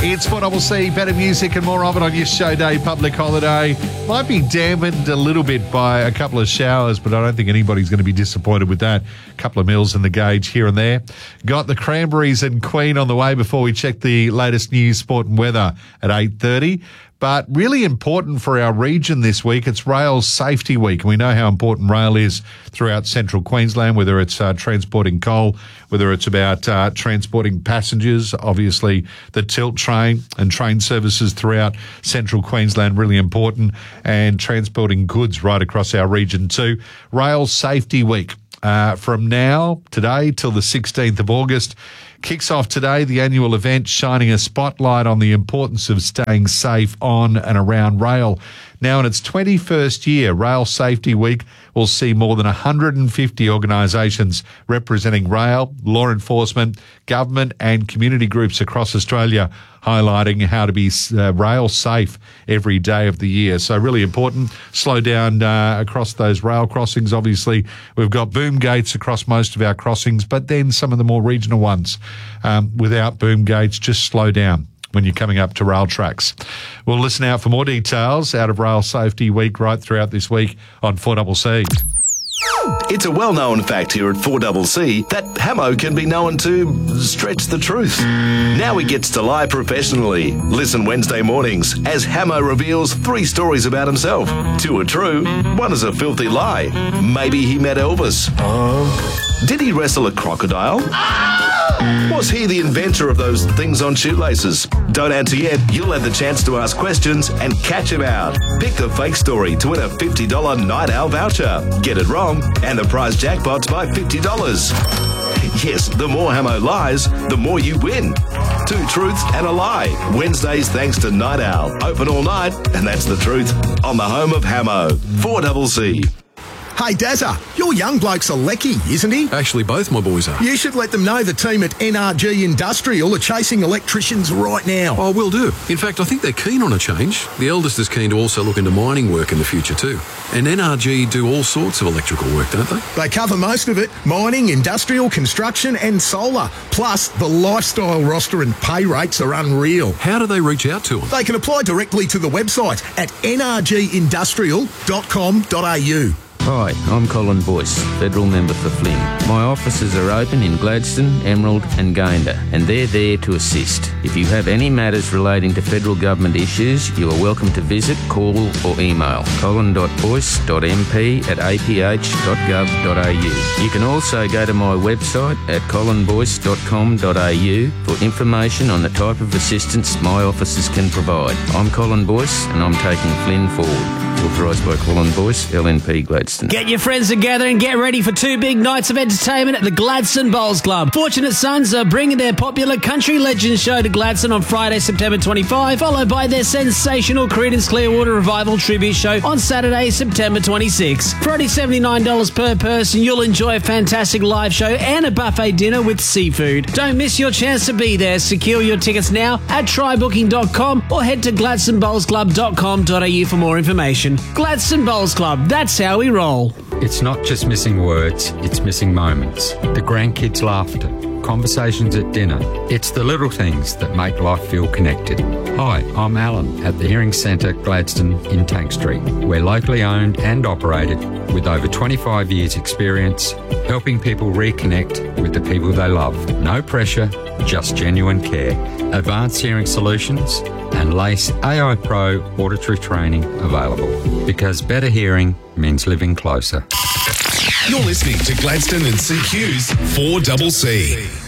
It's 4CC, better music and more of it on your show day, public holiday. Might be dampened a little bit by a couple of showers, but I don't think anybody's going to be disappointed with that. A couple of mils in the gauge here and there. Got the Cranberries and Queen on the way before we check the latest news, sport and weather at 8:30. But really important for our region this week, it's Rail Safety Week. And we know how important rail is throughout central Queensland, whether it's transporting coal, whether it's about transporting passengers, obviously the Tilt train and train services throughout central Queensland, really important, and transporting goods right across our region too. Rail Safety Week. From now, today, till the 16th of August, kicks off today, the annual event shining a spotlight on the importance of staying safe on and around rail. Now, in its 21st year, Rail Safety Week will see more than 150 organisations representing rail, law enforcement, government and community groups across Australia highlighting how to be rail safe every day of the year. So really important. Slow down across those rail crossings. Obviously, we've got boom gates across most of our crossings, but then some of the more regional ones without boom gates, just slow down when you're coming up to rail tracks. We'll listen out for more details out of Rail Safety Week right throughout this week on 4CC. It's a well-known fact here at 4CC that Hamo can be known to stretch the truth. Now he gets to lie professionally. Listen Wednesday mornings as Hamo reveals 3 stories about himself. 2 are true, 1 is a filthy lie. Maybe he met Elvis. Did he wrestle a crocodile? Was he the inventor of those things on shoelaces? Don't answer yet. You'll have the chance to ask questions and catch him out. Pick the fake story to win a $50 Night Owl voucher. Get it wrong, and the prize jackpot's by $50. Yes, the more Hamo lies, the more you win. 2 truths and a lie. Wednesdays thanks to Night Owl. Open all night, and that's the truth. On the home of Hamo. 4CC. Hey, Dazza, your young bloke's a lecky, isn't he? Actually, both my boys are. You should let them know the team at NRG Industrial are chasing electricians right now. Oh, will do. In fact, I think they're keen on a change. The eldest is keen to also look into mining work in the future too. And NRG do all sorts of electrical work, don't they? They cover most of it. Mining, industrial, construction and solar. Plus, the lifestyle roster and pay rates are unreal. How do they reach out to them? They can apply directly to the website at nrgindustrial.com.au. Hi, I'm Colin Boyce, Federal Member for Flynn. My offices are open in Gladstone, Emerald and Gayndah, and they're there to assist. If you have any matters relating to federal government issues, you are welcome to visit, call or email colin.boyce.mp@aph.gov.au. You can also go to my website at colinboyce.com.au for information on the type of assistance my offices can provide. I'm Colin Boyce and I'm taking Flynn forward. Authorised by Colin Boyce, LNP Gladstone. Get your friends together and get ready for 2 big nights of entertainment at the Gladstone Bowls Club. Fortunate Sons are bringing their popular Country Legends show to Gladstone on Friday, September 25, followed by their sensational Creedence Clearwater Revival tribute show on Saturday, September 26. For only $79 per person, you'll enjoy a fantastic live show and a buffet dinner with seafood. Don't miss your chance to be there. Secure your tickets now at trybooking.com or head to gladstonebowlsclub.com.au for more information. Gladstone Bowls Club, that's how we roll. It's not just missing words, it's missing moments. The grandkids' laughter, conversations at dinner. It's the little things that make life feel connected. Hi, I'm Alan at the Hearing Centre Gladstone in Tank Street. We're locally owned and operated with over 25 years experience helping people reconnect with the people they love. No pressure, just genuine care. Advanced hearing solutions and LACE AI Pro auditory training available. Because better hearing means living closer. You're listening to Gladstone and CQ's 4CC.